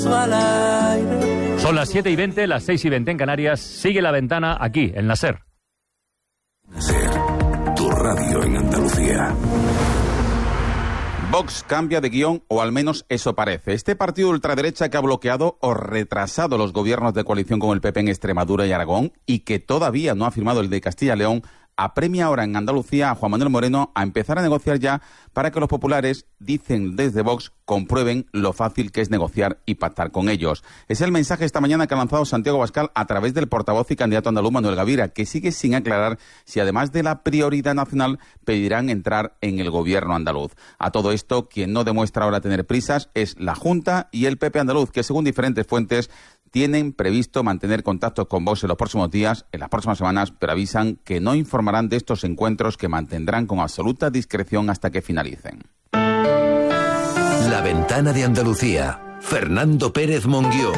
Son las 7:20, las 6:20 en Canarias. Sigue La Ventana aquí, en la SER. SER, tu radio en Andalucía. Vox cambia de guión, o al menos eso parece. Este partido de ultraderecha que ha bloqueado o retrasado los gobiernos de coalición con el PP en Extremadura y Aragón, y que todavía no ha firmado el de Castilla y León, apremia ahora en Andalucía a Juan Manuel Moreno a empezar a negociar ya para que los populares, dicen desde Vox, comprueben lo fácil que es negociar y pactar con ellos. Es el mensaje esta mañana que ha lanzado Santiago Abascal a través del portavoz y candidato andaluz Manuel Gavira, que sigue sin aclarar si además de la prioridad nacional pedirán entrar en el gobierno andaluz. A todo esto, quien no demuestra ahora tener prisas es la Junta y el PP andaluz, que según diferentes fuentes tienen previsto mantener contactos con Vox en los próximos días, en las próximas semanas, pero avisan que no informarán de estos encuentros, que mantendrán con absoluta discreción hasta que finalicen. La Ventana de Andalucía. Fernando Pérez Monguió.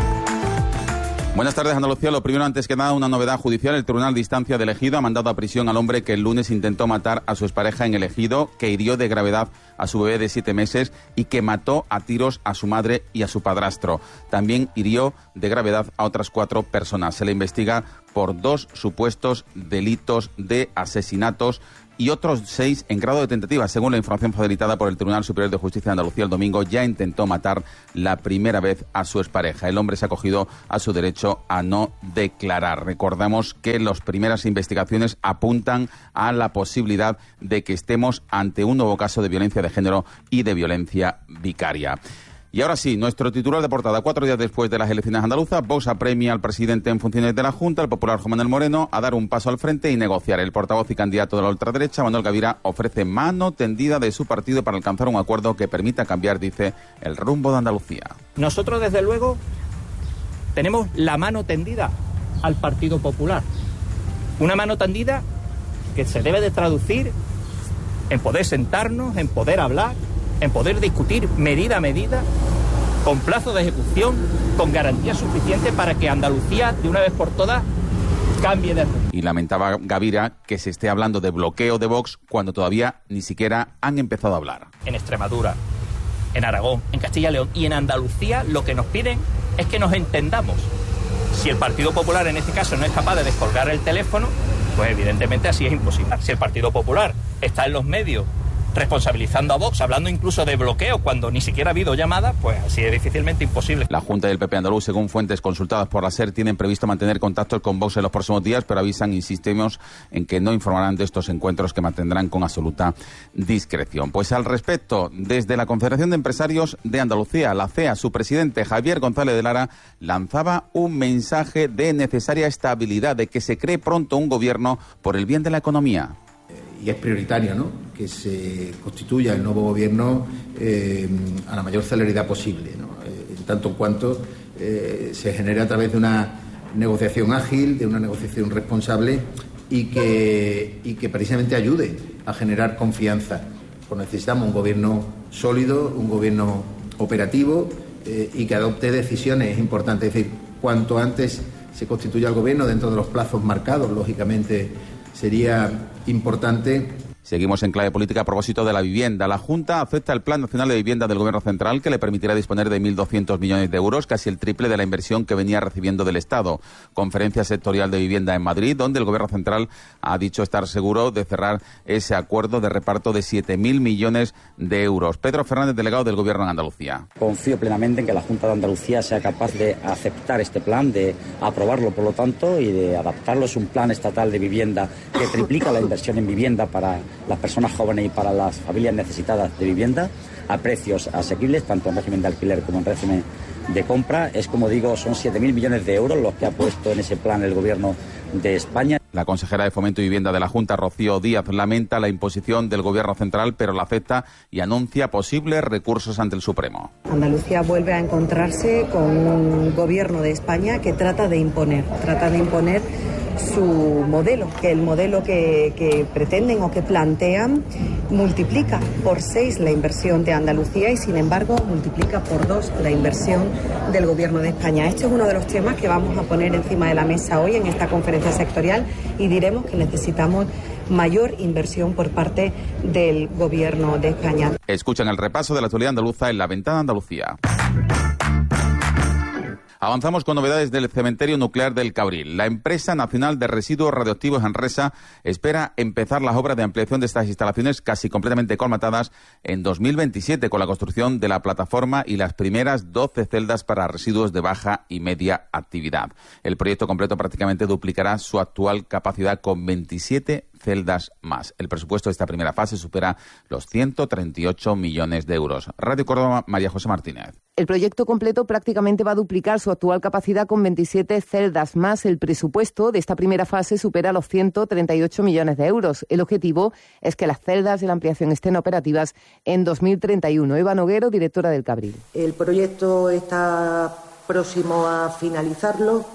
Buenas tardes, Andalucía. Lo primero, antes que nada, una novedad judicial. El Tribunal de Instancia de Ejido ha mandado a prisión al hombre que el lunes intentó matar a su expareja en el Ejido, que hirió de gravedad a su bebé de 7 meses y que mató a tiros a su madre y a su padrastro. También hirió de gravedad a otras 4 personas. Se le investiga por 2 supuestos delitos de asesinatos y otros 6 en grado de tentativa. Según la información facilitada por el Tribunal Superior de Justicia de Andalucía el domingo, ya intentó matar la primera vez a su expareja. El hombre se ha acogido a su derecho a no declarar. Recordamos que las primeras investigaciones apuntan a la posibilidad de que estemos ante un nuevo caso de violencia de género y de violencia vicaria. Y ahora sí, nuestro titular de portada. 4 días después de las elecciones andaluzas, Vox apremia al presidente en funciones de la Junta, el popular Juan Manuel Moreno, a dar un paso al frente y negociar. El portavoz y candidato de la ultraderecha, Manuel Gavira, ofrece mano tendida de su partido para alcanzar un acuerdo que permita cambiar, dice, el rumbo de Andalucía. Nosotros, desde luego, tenemos la mano tendida al Partido Popular. Una mano tendida que se debe de traducir en poder sentarnos, en poder hablar, en poder discutir medida a medida, con plazo de ejecución, con garantía suficiente para que Andalucía, de una vez por todas, cambie de rumbo. Y lamentaba Gavira que se esté hablando de bloqueo de Vox cuando todavía ni siquiera han empezado a hablar. En Extremadura, en Aragón, en Castilla y León y en Andalucía, lo que nos piden es que nos entendamos. Si el Partido Popular en este caso no es capaz de descolgar el teléfono, pues evidentemente así es imposible. Si el Partido Popular está en los medios responsabilizando a Vox, hablando incluso de bloqueo cuando ni siquiera ha habido llamada, pues así es difícilmente imposible. La Junta y el PP andaluz, según fuentes consultadas por la SER, tienen previsto mantener contactos con Vox en los próximos días, pero avisan, insistimos, en que no informarán de estos encuentros, que mantendrán con absoluta discreción. Pues al respecto, desde la Confederación de Empresarios de Andalucía, la CEA, su presidente Javier González de Lara lanzaba un mensaje de necesaria estabilidad, de que se cree pronto un gobierno por el bien de la economía. Y es prioritario, ¿no?, que se constituya el nuevo gobierno a la mayor celeridad posible, ¿no?, en tanto en cuanto se genere a través de una negociación ágil, de una negociación responsable y que precisamente ayude a generar confianza. Pues necesitamos un gobierno sólido, un gobierno operativo y que adopte decisiones importantes. Es decir, cuanto antes se constituya el gobierno dentro de los plazos marcados, lógicamente sería importante. Seguimos en clave política a propósito de la vivienda. La Junta acepta el Plan Nacional de Vivienda del Gobierno Central, que le permitirá disponer de 1.200 millones de euros, casi el triple de la inversión que venía recibiendo del Estado. Conferencia sectorial de vivienda en Madrid, donde el Gobierno Central ha dicho estar seguro de cerrar ese acuerdo de reparto de 7.000 millones de euros. Pedro Fernández, delegado del Gobierno en Andalucía. Confío plenamente en que la Junta de Andalucía sea capaz de aceptar este plan, de aprobarlo, por lo tanto, y de adaptarlo. Es un plan estatal de vivienda que triplica la inversión en vivienda para las personas jóvenes y para las familias necesitadas de vivienda a precios asequibles, tanto en régimen de alquiler como en régimen de compra. Es, como digo, son 7.000 millones de euros los que ha puesto en ese plan el Gobierno de España. La consejera de Fomento y Vivienda de la Junta, Rocío Díaz, lamenta la imposición del Gobierno central, pero la acepta y anuncia posibles recursos ante el Supremo. Andalucía vuelve a encontrarse con un Gobierno de España que trata de imponer su modelo, que el modelo que pretenden o que plantean multiplica por 6 la inversión de Andalucía y, sin embargo, multiplica por 2 la inversión del Gobierno de España. Este es uno de los temas que vamos a poner encima de la mesa hoy en esta conferencia sectorial y diremos que necesitamos mayor inversión por parte del Gobierno de España. Escuchan el repaso de la actualidad andaluza en La Ventana de Andalucía. Avanzamos con novedades del cementerio nuclear del Cabril. La empresa nacional de residuos radioactivos Enresa espera empezar las obras de ampliación de estas instalaciones casi completamente colmatadas en 2027 con la construcción de la plataforma y las primeras 12 celdas para residuos de baja y media actividad. El proyecto completo prácticamente duplicará su actual capacidad con 27 celdas más. El presupuesto de esta primera fase supera los 138 millones de euros. Radio Córdoba, María José Martínez. El proyecto completo prácticamente va a duplicar su actual capacidad con 27 celdas más. El presupuesto de esta primera fase supera los 138 millones de euros. El objetivo es que las celdas de la ampliación estén operativas en 2031. Eva Noguero, directora del Cabril. El proyecto está próximo a finalizarlo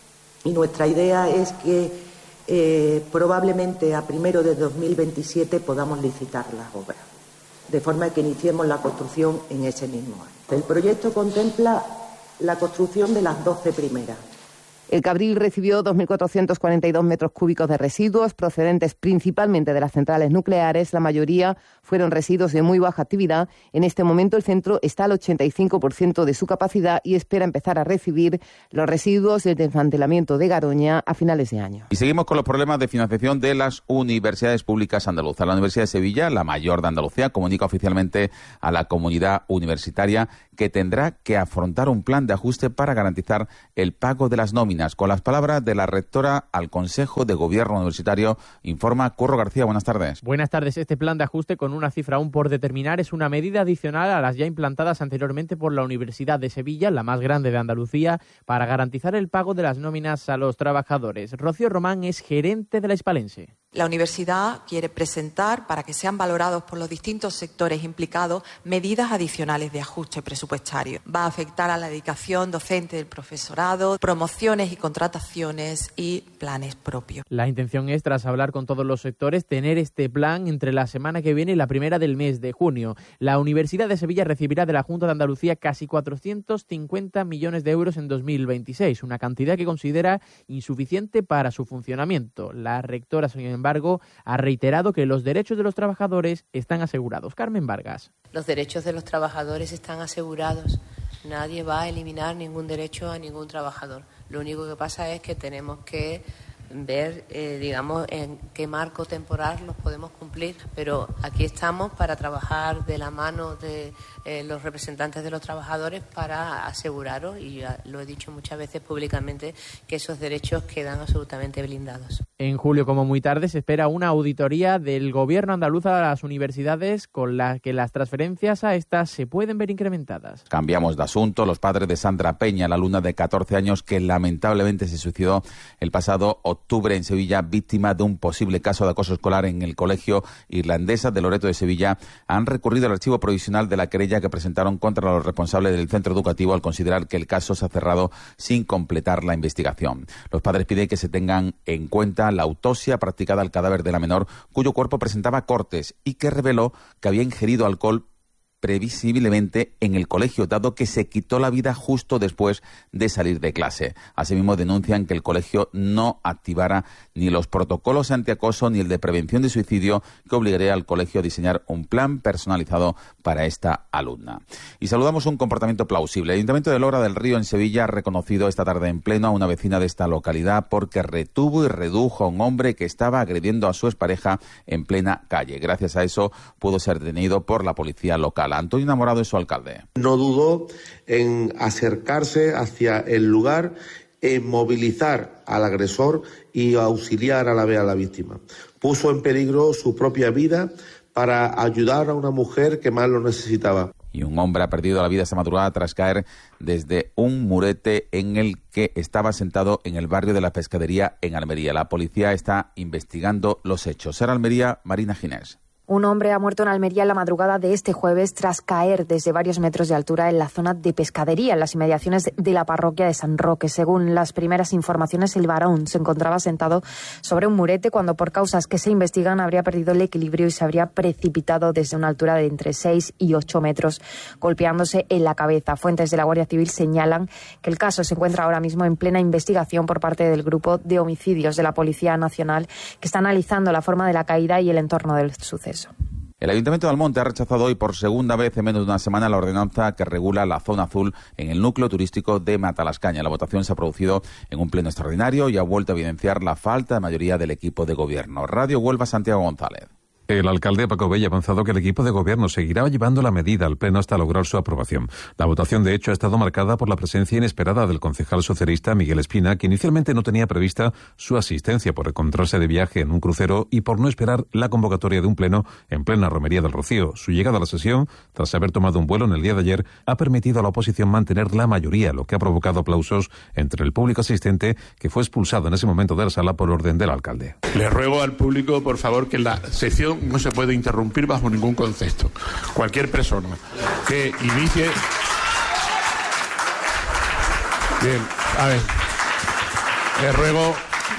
y nuestra idea es que probablemente a primero de 2027 podamos licitar las obras, de forma que iniciemos la construcción en ese mismo año. El proyecto contempla la construcción de las 12 primeras. El Cabril recibió 2.442 metros cúbicos de residuos procedentes principalmente de las centrales nucleares. La mayoría fueron residuos de muy baja actividad. En este momento el centro está al 85% de su capacidad y espera empezar a recibir los residuos del desmantelamiento de Garoña a finales de año. Y seguimos con los problemas de financiación de las universidades públicas andaluzas. La Universidad de Sevilla, la mayor de Andalucía, comunica oficialmente a la comunidad universitaria que tendrá que afrontar un plan de ajuste para garantizar el pago de las nóminas. Con las palabras de la rectora al Consejo de Gobierno Universitario, informa Curro García. Buenas tardes. Buenas tardes. Este plan de ajuste, con una cifra aún por determinar, es una medida adicional a las ya implantadas anteriormente por la Universidad de Sevilla, la más grande de Andalucía, para garantizar el pago de las nóminas a los trabajadores. Rocío Román es gerente de la hispalense. La universidad quiere presentar, para que sean valorados por los distintos sectores implicados, medidas adicionales de ajuste presupuestario. Va a afectar a la dedicación docente del profesorado, promociones y contrataciones y planes propios. La intención es, tras hablar con todos los sectores, tener este plan entre la semana que viene y la primera del mes de junio. La Universidad de Sevilla recibirá de la Junta de Andalucía casi 450 millones de euros en 2026, una cantidad que considera insuficiente para su funcionamiento. La rectora, sin embargo, ha reiterado que los derechos de los trabajadores están asegurados. Carmen Vargas. Los derechos de los trabajadores están asegurados. Nadie va a eliminar ningún derecho a ningún trabajador. Lo único que pasa es que tenemos que ver, en qué marco temporal los podemos cumplir, pero aquí estamos para trabajar de la mano de los representantes de los trabajadores para aseguraros, y ya lo he dicho muchas veces públicamente, que esos derechos quedan absolutamente blindados. En julio, como muy tarde, se espera una auditoría del Gobierno andaluz a las universidades con la que las transferencias a estas se pueden ver incrementadas. Cambiamos de asunto. Los padres de Sandra Peña, la alumna de 14 años que lamentablemente se suicidó el pasado octubre en Sevilla, víctima de un posible caso de acoso escolar en el Colegio Irlandesa de Loreto de Sevilla, han recurrido al archivo provisional de la querella que presentaron contra los responsables del centro educativo al considerar que el caso se ha cerrado sin completar la investigación. Los padres piden que se tengan en cuenta la autopsia practicada al cadáver de la menor, cuyo cuerpo presentaba cortes y que reveló que había ingerido alcohol previsiblemente en el colegio, dado que se quitó la vida justo después de salir de clase. Asimismo, denuncian que el colegio no activara ni los protocolos antiacoso ni el de prevención de suicidio que obligaría al colegio a diseñar un plan personalizado para esta alumna. Y saludamos un comportamiento plausible. El Ayuntamiento de Lora del Río, en Sevilla, ha reconocido esta tarde en pleno a una vecina de esta localidad porque retuvo y redujo a un hombre que estaba agrediendo a su expareja en plena calle. Gracias a eso pudo ser detenido por la policía local. Antonio Enamorado es su alcalde. No dudó en acercarse hacia el lugar, en movilizar al agresor y auxiliar a la vez a la víctima. Puso en peligro su propia vida para ayudar a una mujer que más lo necesitaba. Y un hombre ha perdido la vida esta madrugada tras caer desde un murete en el que estaba sentado en el barrio de la Pescadería en Almería. La policía está investigando los hechos. Será Almería, Marina Ginés. Un hombre ha muerto en Almería en la madrugada de este jueves tras caer desde varios metros de altura en la zona de Pescadería, en las inmediaciones de la parroquia de San Roque. Según las primeras informaciones, el varón se encontraba sentado sobre un murete cuando, por causas que se investigan, habría perdido el equilibrio y se habría precipitado desde una altura de entre 6 y 8 metros, golpeándose en la cabeza. Fuentes de la Guardia Civil señalan que el caso se encuentra ahora mismo en plena investigación por parte del Grupo de Homicidios de la Policía Nacional, que está analizando la forma de la caída y el entorno del suceso. El Ayuntamiento de Almonte ha rechazado hoy por segunda vez en menos de una semana la ordenanza que regula la zona azul en el núcleo turístico de Matalascaña. La votación se ha producido en un pleno extraordinario y ha vuelto a evidenciar la falta de mayoría del equipo de gobierno. Radio Huelva, Santiago González. El alcalde Paco Bella ha avanzado que el equipo de gobierno seguirá llevando la medida al pleno hasta lograr su aprobación. La votación, de hecho, ha estado marcada por la presencia inesperada del concejal socialista Miguel Espina, que inicialmente no tenía prevista su asistencia por encontrarse de viaje en un crucero y por no esperar la convocatoria de un pleno en plena Romería del Rocío. Su llegada a la sesión, tras haber tomado un vuelo en el día de ayer, ha permitido a la oposición mantener la mayoría, lo que ha provocado aplausos entre el público asistente, que fue expulsado en ese momento de la sala por orden del alcalde. Le ruego al público, por favor, que la sesión no se puede interrumpir bajo ningún concepto. Cualquier persona que inicie... Bien, a ver. Le ruego...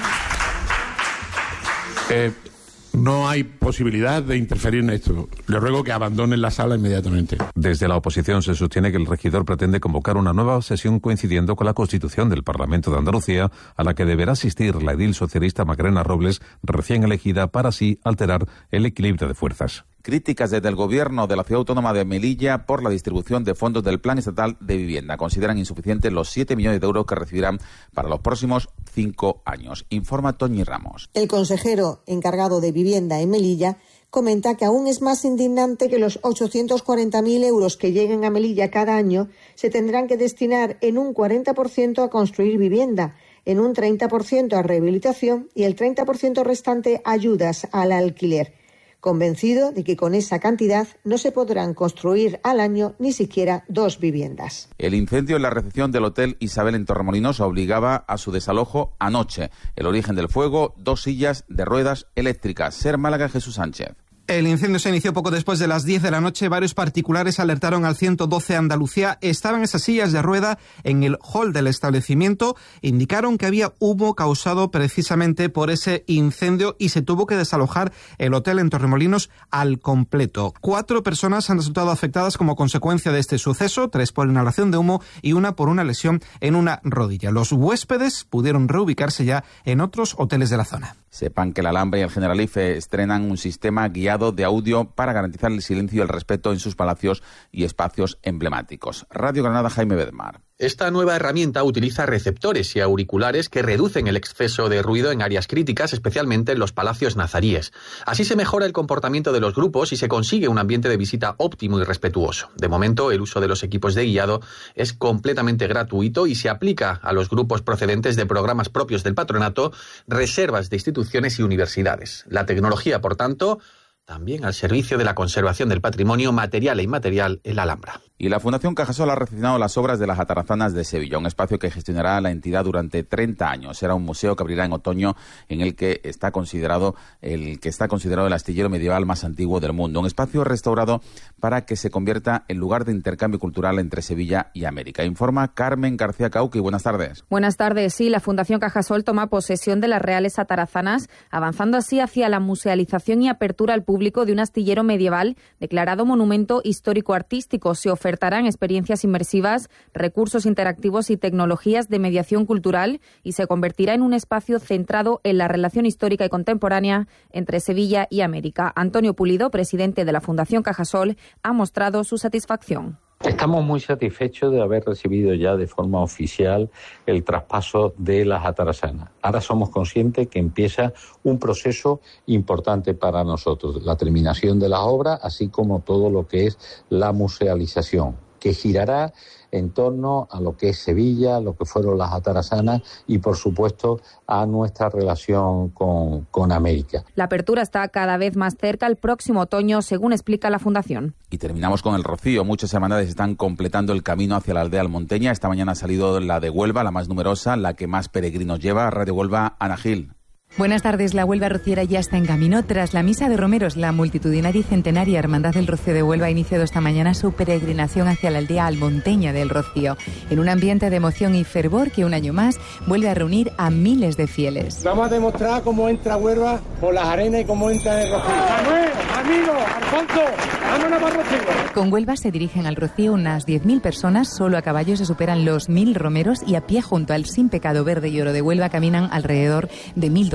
no hay posibilidad de interferir en esto. Le ruego que abandonen la sala inmediatamente. Desde la oposición se sostiene que el regidor pretende convocar una nueva sesión coincidiendo con la constitución del Parlamento de Andalucía, a la que deberá asistir la edil socialista Macarena Robles, recién elegida, para así alterar el equilibrio de fuerzas. Críticas desde el Gobierno de la Ciudad Autónoma de Melilla por la distribución de fondos del Plan Estatal de Vivienda. Consideran insuficientes los 7 millones de euros que recibirán para los próximos 5 años. Informa Toñi Ramos. El consejero encargado de Vivienda en Melilla comenta que aún es más indignante que los 840.000 euros que lleguen a Melilla cada año se tendrán que destinar en un 40% a construir vivienda, en un 30% a rehabilitación y el 30% restante a ayudas al alquiler. Convencido de que con esa cantidad no se podrán construir al año ni siquiera 2 viviendas. El incendio en la recepción del Hotel Isabel en Torremolinos obligaba a su desalojo anoche. El origen del fuego, 2 sillas de ruedas eléctricas. Ser Málaga, Jesús Sánchez. El incendio se inició poco después de las 10 de la noche. Varios particulares alertaron al 112 Andalucía. Estaban esas sillas de rueda en el hall del establecimiento. Indicaron que había humo causado precisamente por ese incendio y se tuvo que desalojar el hotel en Torremolinos al completo. 4 personas han resultado afectadas como consecuencia de este suceso, 3 por inhalación de humo y 1 por una lesión en una rodilla. Los huéspedes pudieron reubicarse ya en otros hoteles de la zona. Sepan que el Alhambra y el Generalife estrenan un sistema guiado de audio para garantizar el silencio y el respeto en sus palacios y espacios emblemáticos. Radio Granada, Jaime Bedmar. Esta nueva herramienta utiliza receptores y auriculares que reducen el exceso de ruido en áreas críticas, especialmente en los palacios nazaríes. Así se mejora el comportamiento de los grupos y se consigue un ambiente de visita óptimo y respetuoso. De momento, el uso de los equipos de guiado es completamente gratuito y se aplica a los grupos procedentes de programas propios del patronato, reservas de instituciones y universidades. La tecnología, por tanto, también al servicio de la conservación del patrimonio material e inmaterial en la Alhambra. Y la Fundación Cajasol ha recepcionado las obras de las Atarazanas de Sevilla, un espacio que gestionará la entidad durante 30 años. Será un museo que abrirá en otoño, en el que está considerado el astillero medieval más antiguo del mundo. Un espacio restaurado para que se convierta en lugar de intercambio cultural entre Sevilla y América. Informa Carmen García Cauqui. Buenas tardes. Buenas tardes. Sí, la Fundación Cajasol toma posesión de las Reales Atarazanas, avanzando así hacia la musealización y apertura al público de un astillero medieval declarado monumento histórico-artístico. Se ofertarán experiencias inmersivas, recursos interactivos y tecnologías de mediación cultural y se convertirá en un espacio centrado en la relación histórica y contemporánea entre Sevilla y América. Antonio Pulido, presidente de la Fundación Cajasol, ha mostrado su satisfacción. Estamos muy satisfechos de haber recibido ya de forma oficial el traspaso de las Atarazanas. Ahora somos conscientes que empieza un proceso importante para nosotros, la terminación de las obras, así como todo lo que es la musealización, que girará en torno a lo que es Sevilla, lo que fueron las Atarazanas y, por supuesto, a nuestra relación con América. La apertura está cada vez más cerca el próximo otoño, según explica la Fundación. Y terminamos con el Rocío. Muchas hermandades están completando el camino hacia la aldea almonteña. Esta mañana ha salido la de Huelva, la más numerosa, la que más peregrinos lleva. Radio Huelva, Ana Gil. Buenas tardes. La Huelva Rociera ya está en camino. Tras la misa de Romeros, la multitudinaria y centenaria Hermandad del Rocío de Huelva ha iniciado esta mañana su peregrinación hacia la aldea almonteña del Rocío, en un ambiente de emoción y fervor que un año más vuelve a reunir a miles de fieles. Vamos a demostrar cómo entra Huelva por las arenas y cómo entra el Rocío. ¡Manuel, amigo, Alfonso, vámonos para el Rocío! Con Huelva se dirigen al Rocío unas 10.000 personas. Solo a caballo se superan los 1.000 romeros y a pie junto al Sin Pecado Verde y Oro de Huelva caminan alrededor de 1.200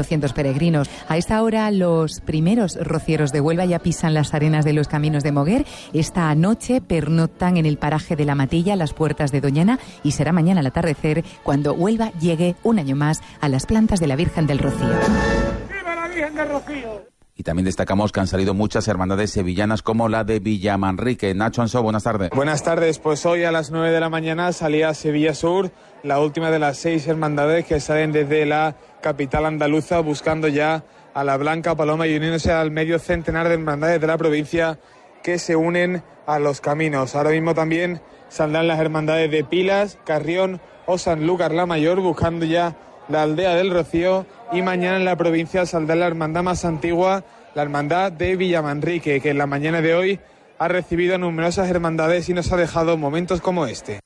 1.400 peregrinos. A esta hora los primeros rocieros de Huelva ya pisan las arenas de los caminos de Moguer. Esta noche pernoctan en el paraje de La Matilla, a las puertas de Doñana, y será mañana al atardecer cuando Huelva llegue un año más a las plantas de la Virgen del Rocío. ¡Viva la Virgen del Rocío! Y también destacamos que han salido muchas hermandades sevillanas como la de Villamanrique. Nacho Ansó, buenas tardes. Buenas tardes, pues hoy a las 9 de la mañana salía Sevilla Sur, la última de las 6 hermandades que salen desde la capital andaluza buscando ya a la Blanca Paloma y uniéndose al medio centenar de hermandades de la provincia que se unen a los caminos. Ahora mismo también saldrán las hermandades de Pilas, Carrión o Sanlúcar la Mayor buscando ya la aldea del Rocío, y mañana en la provincia saldrá la hermandad más antigua, la hermandad de Villamanrique, que en la mañana de hoy ha recibido numerosas hermandades y nos ha dejado momentos como este.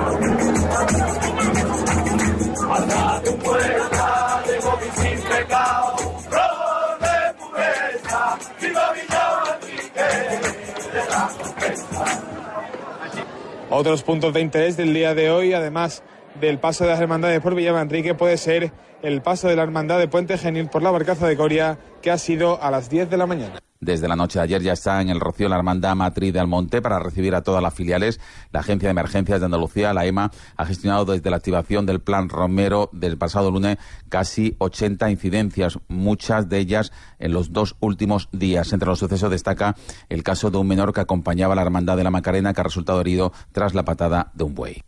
Otros puntos de interés del día de hoy, además del paso de las hermandades por Villamanrique, puede ser el paso de la hermandad de Puente Genil por la Barcaza de Coria, que ha sido a las 10 de la mañana. Desde la noche de ayer ya está en el Rocío la hermandad Matriz de Almonte para recibir a todas las filiales. La Agencia de Emergencias de Andalucía, la EMA, ha gestionado desde la activación del Plan Romero del pasado lunes casi 80 incidencias, muchas de ellas en los 2 últimos días. Entre los sucesos destaca el caso de un menor que acompañaba a la hermandad de la Macarena, que ha resultado herido tras la patada de un buey.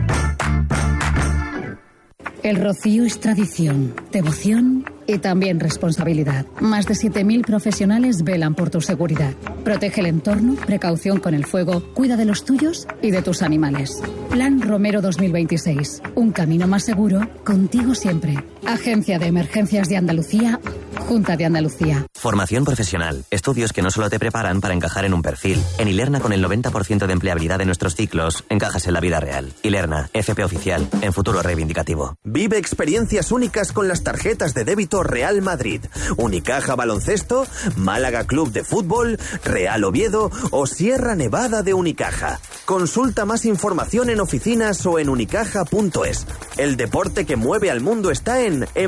El Rocío es tradición, devoción y también responsabilidad. Más de 7.000 profesionales velan por tu seguridad. Protege el entorno, precaución con el fuego, cuida de los tuyos y de tus animales. Plan Romero 2026. Un camino más seguro, contigo siempre. Agencia de Emergencias de Andalucía, Junta de Andalucía. Formación profesional. Estudios que no solo te preparan para encajar en un perfil. En Ilerna, con el 90% de empleabilidad de nuestros ciclos, encajas en la vida real. Ilerna, FP Oficial, en futuro reivindicativo. Vive experiencias únicas con las tarjetas de débito Real Madrid, Unicaja Baloncesto, Málaga Club de Fútbol, Real Oviedo o Sierra Nevada de Unicaja. Consulta más información en oficinas o en unicaja.es. El deporte que mueve al mundo está en